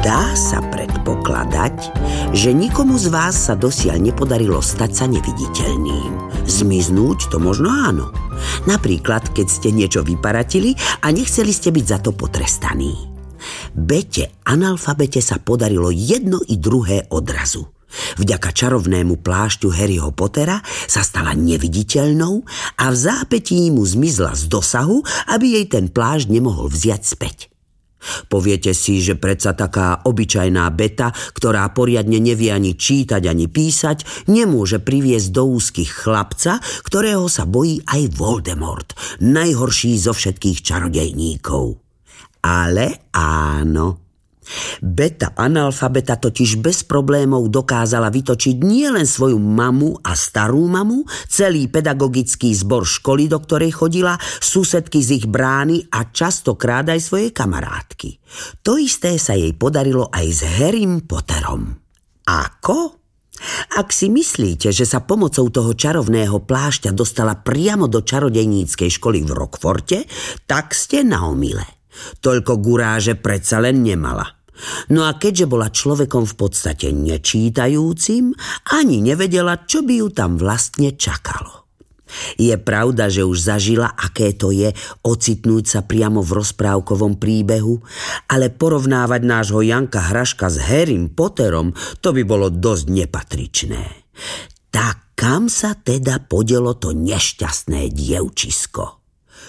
Dá sa predpokladať, že nikomu z vás sa dosiaľ nepodarilo stať sa neviditeľným. Zmiznúť to možno áno. Napríklad, keď ste niečo vyparatili a nechceli ste byť za to potrestaní. Bete analfabete sa podarilo jedno i druhé odrazu. Vďaka čarovnému plášťu Harryho Pottera sa stala neviditeľnou a v zápätí mu zmizla z dosahu, aby jej ten plášť nemohol vziať späť. Poviete si, že predsa taká obyčajná Beta, ktorá poriadne nevie ani čítať, ani písať, nemôže priviesť do úzkých chlapca, ktorého sa bojí aj Voldemort, najhorší zo všetkých čarodejníkov. Ale áno. Beta analfabeta totiž bez problémov dokázala vytočiť nielen svoju mamu a starú mamu, celý pedagogický zbor školy, do ktorej chodila, susedky z ich brány a častokrát aj svoje kamarátky. To isté sa jej podarilo aj s Harrym Potterom. Ako? Ak si myslíte, že sa pomocou toho čarovného plášťa dostala priamo do čarodejníckej školy v Rockforte, tak ste na omyle. Toľko guráže predsa len nemala. No a keďže bola človekom v podstate nečítajúcim, ani nevedela, čo by ju tam vlastne čakalo. Je pravda, že už zažila, aké to je ocitnúť sa priamo v rozprávkovom príbehu, ale porovnávať nášho Janka Hraška s Harrym Potterom, to by bolo dosť nepatričné. Tak kam sa teda podelo to nešťastné dievčisko?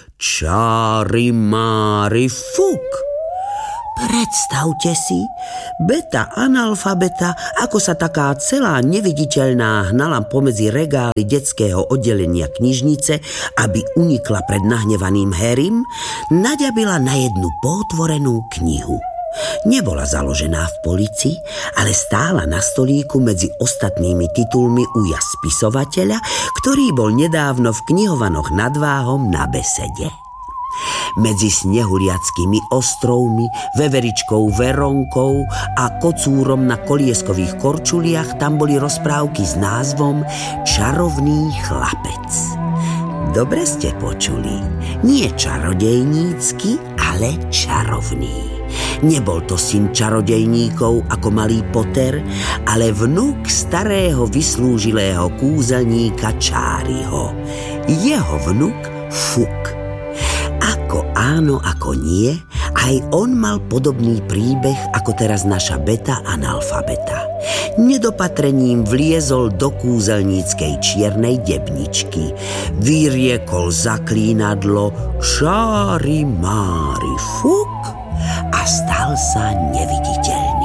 Čári mári fuk! Predstavte si, Beta analfabeta, ako sa taká celá neviditeľná hnala pomedzi regály detského oddelenia knižnice, aby unikla pred nahnevaným Harrym, naďabila na jednu potvorenú knihu. Nebola založená v polici, ale stála na stolíku medzi ostatnými titulmi uja spisovateľa, ktorý bol nedávno v knihovanoch nad Váhom na besede. Medzi snehuliackými ostrovmi, veveričkou Veronkou a kocúrom na kolieskových korčuliach tam boli rozprávky s názvom Čarovný chlapec. Dobre ste počuli, nie čarodejnícky, ale čarovný. Nebol to syn čarodejníkov ako malý Potter, ale vnuk starého vyslúžilého kúzelníka Čáriho. Jeho vnuk Fuk. Ako áno, ako nie, aj on mal podobný príbeh ako teraz naša Beta analfabeta. Nedopatrením vliezol do kúzelníckej čiernej debničky. Vyriekol zaklínadlo Čári mári fuk a stal sa neviditeľný.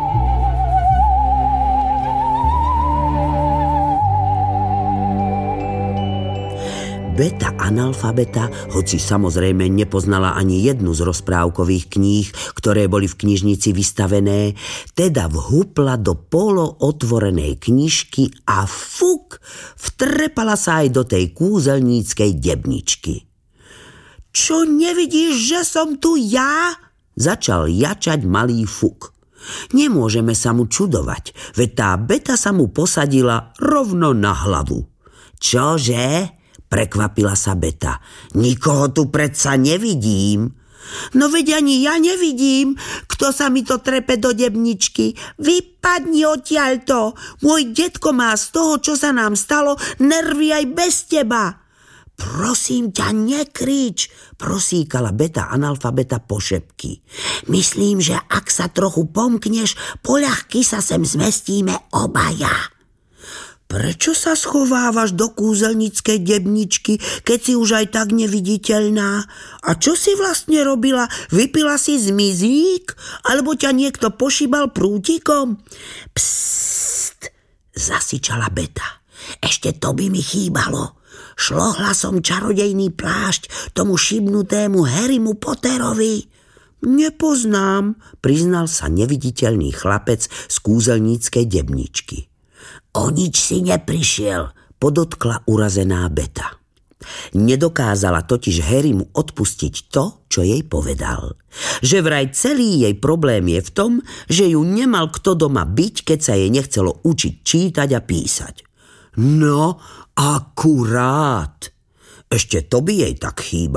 Beta analfabeta, hoci samozrejme nepoznala ani jednu z rozprávkových kníh, ktoré boli v knižnici vystavené, teda vhupla do polootvorenej knižky a fuk, vtrepala sa aj do tej kúzelníckej debničky. Čo nevidíš, že som tu ja? Začal jačať malý Fuk. Nemôžeme sa mu čudovať, veď tá Beta sa mu posadila rovno na hlavu. Čože? Prekvapila sa Beta. Nikoho tu predsa nevidím. No veď ani ja nevidím, kto sa mi to trepe do debničky. Vypadni odtiaľto. Môj detko má z toho, čo sa nám stalo, nervy aj bez teba. Prosím ťa, nekrič, prosíkala Beta analfabeta pošepky. Myslím, že ak sa trochu pomkneš, poľahky sa sem zmestíme obaja. Prečo sa schovávaš do kúzelníckej debničky, keď si už aj tak neviditeľná? A čo si vlastne robila? Vypila si zmizík? Alebo ťa niekto pošibal prútikom? Psst, zasičala Beta. Ešte to by mi chýbalo. Šlohla som čarodejný plášť tomu šibnutému Harrymu Potterovi. Nepoznám, priznal sa neviditeľný chlapec z kúzelníckej debničky. O nič si neprišiel, podotkla urazená Beta. Nedokázala totiž Harrymu odpustiť to, čo jej povedal. Že vraj celý jej problém je v tom, že ju nemal kto doma byť, keď sa jej nechcelo učiť čítať a písať. No, akurát. Ešte to by jej tak chýbalo.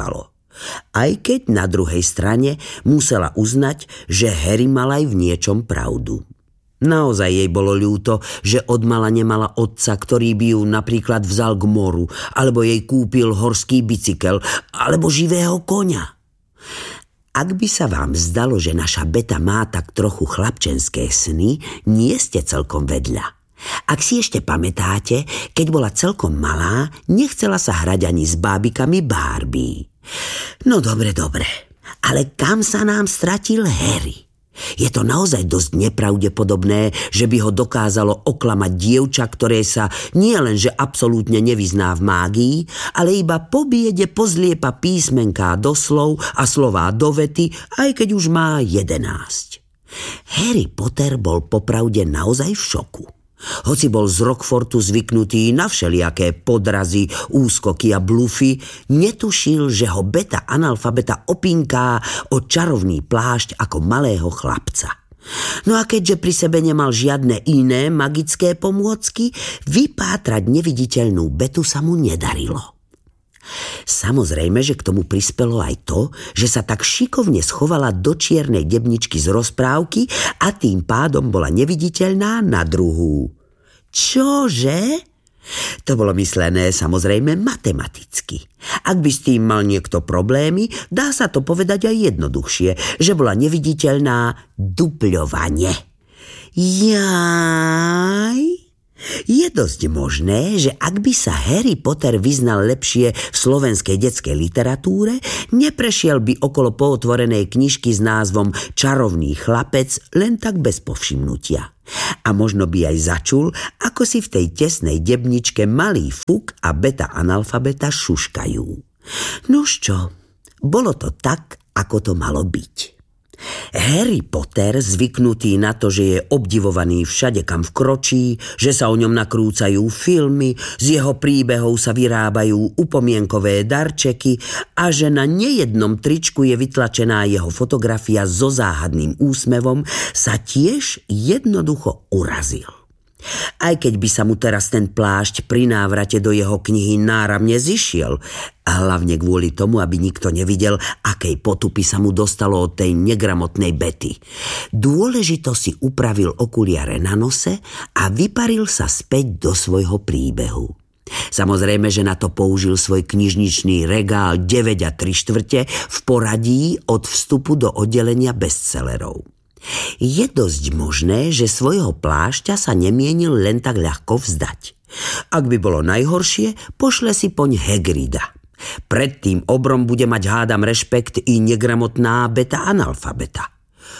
Aj keď na druhej strane musela uznať, že Harry mal aj v niečom pravdu. Naozaj jej bolo ľúto, že odmala nemala otca, ktorý by ju napríklad vzal k moru, alebo jej kúpil horský bicykel, alebo živého koňa. Ak by sa vám zdalo, že naša Beta má tak trochu chlapčenské sny, nie ste celkom vedľa. Ak si ešte pamätáte, keď bola celkom malá, nechcela sa hrať ani s bábikami Barbie. No dobre, ale kam sa nám stratil Harry? Je to naozaj dosť nepravdepodobné, že by ho dokázalo oklamať dievča, ktoré sa nielenže absolútne nevyzná v mágii, ale iba po biede pozliepa písmenká do slov a slová do vety, aj keď už má 11. Harry Potter bol popravde naozaj v šoku. Hoci bol z Rockfortu zvyknutý na všelijaké podrazy, úskoky a blufy, netušil, že ho Beta analfabeta opinká o čarovný plášť ako malého chlapca. No a keďže pri sebe nemal žiadne iné magické pomôcky, vypátrať neviditeľnú Betu sa mu nedarilo. Samozrejme, že k tomu prispelo aj to, že sa tak šikovne schovala do čiernej debničky z rozprávky a tým pádom bola neviditeľná na druhú. Čože? To bolo myslené samozrejme matematicky. Ak by s tým mal niekto problémy, dá sa to povedať aj jednoduchšie, že bola neviditeľná dupľovane. Jaj... Je dosť možné, že ak by sa Harry Potter vyznal lepšie v slovenskej detskej literatúre, neprešiel by okolo pootvorenej knižky s názvom Čarovný chlapec len tak bez povšimnutia. A možno by aj začul, ako si v tej tesnej debničke malý Fuk a Beta analfabeta šuškajú. Nuž čo, bolo to tak, ako to malo byť. Harry Potter, zvyknutý na to, že je obdivovaný všade, kam vkročí, že sa o ňom nakrúcajú filmy, z jeho príbehov sa vyrábajú upomienkové darčeky a že na nejednom tričku je vytlačená jeho fotografia so záhadným úsmevom, sa tiež jednoducho urazil. Aj keď by sa mu teraz ten plášť pri návrate do jeho knihy náramne zišiel, a hlavne kvôli tomu, aby nikto nevidel, akej potupy sa mu dostalo od tej negramotnej Betty. Dôležito si upravil okuliare na nose a vyparil sa späť do svojho príbehu. Samozrejme, že na to použil svoj knižničný regál 9 3/4 v poradí od vstupu do oddelenia bestsellerov. Je dosť možné, že svojho plášťa sa nemienil len tak ľahko vzdať. Ak by bolo najhoršie, pošle si poň Hagrida. Pred tým obrom bude mať, hádam, rešpekt i negramotná Beta analfabeta.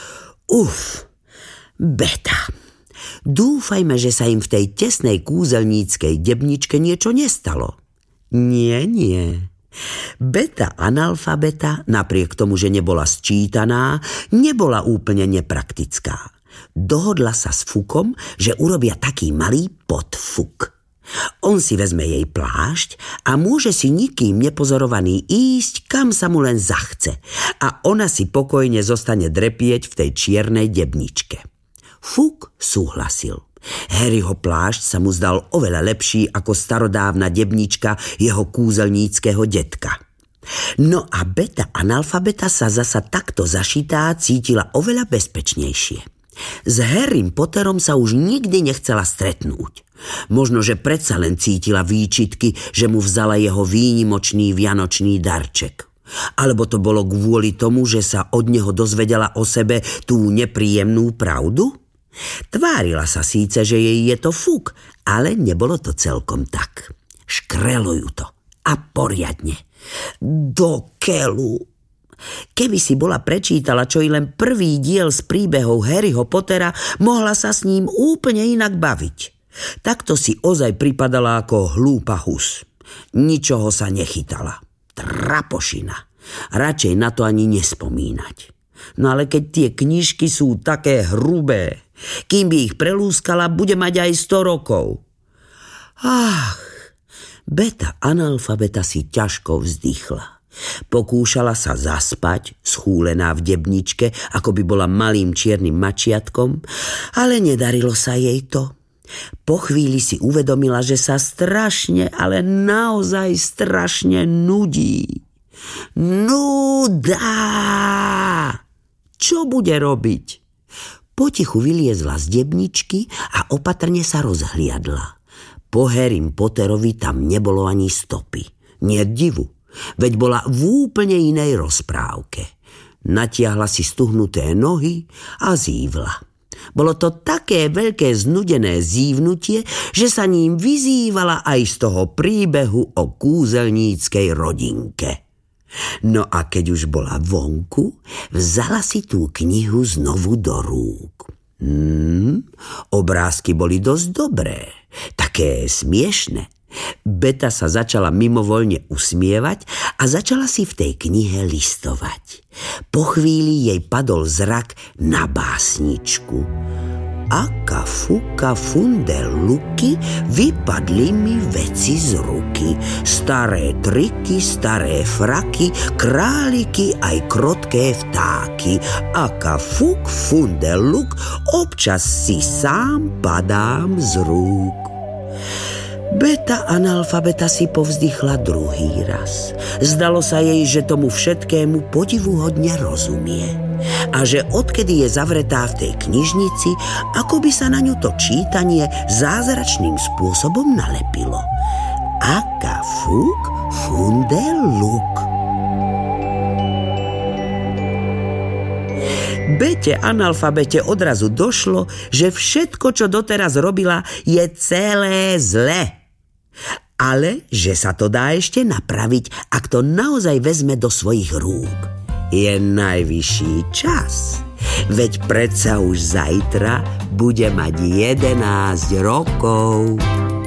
Beta. Dúfajme, že sa im v tej tesnej kúzelníckej debničke niečo nestalo. Nie. Beta analfabeta, napriek tomu, že nebola sčítaná, nebola úplne nepraktická. Dohodla sa s Fukom, že urobia taký malý podfuk. On si vezme jej plášť a môže si nikým nepozorovaný ísť, kam sa mu len zachce, a ona si pokojne zostane drepieť v tej čiernej debničke. Fuk súhlasil. Harryho plášť sa mu zdal oveľa lepší ako starodávna debnička jeho kúzelníckeho detka. No a Beta analfabeta sa zasa takto zašitá cítila oveľa bezpečnejšie. S Harrym Potterom sa už nikdy nechcela stretnúť. Možno, že predsa len cítila výčitky, že mu vzala jeho výnimočný vianočný darček. Alebo to bolo kvôli tomu, že sa od neho dozvedela o sebe tú nepríjemnú pravdu? Tvárila sa síce, že jej je to fuk, ale nebolo to celkom tak. Škrelo ju to. A poriadne. Do keľu. Keby si bola prečítala čo i len prvý diel z príbehov Harryho Pottera, mohla sa s ním úplne inak baviť. Takto si ozaj pripadala ako hlúpa hus. Ničoho sa nechytala. Trapošina. Radšej na to ani nespomínať. No ale keď tie knižky sú také hrubé, kým by ich prelúskala, bude mať aj 100 rokov. Beta analfabeta si ťažko vzdychla. Pokúšala sa zaspať, schúlená v debničke, ako by bola malým čiernym mačiatkom, ale nedarilo sa jej to. Po chvíli si uvedomila, že sa strašne, ale naozaj strašne nudí. Nuda! Čo bude robiť? Potichu vyliezla z debničky a opatrne sa rozhliadla. Po Harrym Potterovi tam nebolo ani stopy. Nie divu, veď bola v úplne inej rozprávke. Natiahla si stuhnuté nohy a zívla. Bolo to také veľké znudené zívnutie, že sa ním vyzývala aj z toho príbehu o kúzelníckej rodinke. No a keď už bola vonku, vzala si tú knihu znovu do rúk. Obrázky boli dosť dobré, také smiešne. Beta sa začala mimovoľne usmievať a začala si v tej knihe listovať. Po chvíli jej padol zrak na básničku. Aka fuka fundeluky, vypadli mi veci z ruky. Staré triky, staré fraky, králiky aj krotké vtáky. Aka fuk fundeluk, občas si sám padám z rúk. Beta analfabeta si povzdychla druhý raz. Zdalo sa jej, že tomu všetkému podivuhodne rozumie. A že odkedy je zavretá v tej knižnici, ako by sa na ňu to čítanie zázračným spôsobom nalepilo. Aka fuk funde luk. Bete analfabete odrazu došlo, že všetko, čo doteraz robila, je celé zle. Ale že sa to dá ešte napraviť, ak to naozaj vezme do svojich rúk. Je najvyšší čas. Veď predsa už zajtra bude mať 11 rokov.